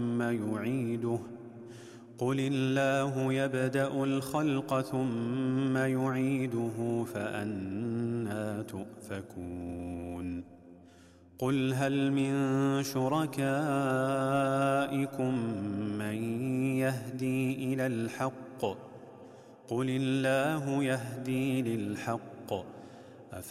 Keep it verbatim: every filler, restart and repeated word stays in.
ثم يعيده قل الله يبدأ الخلق ثم يعيده فأنى تؤفكون قل هل من شركائكم من يهدي إلى الحق قل الله يهدي للحق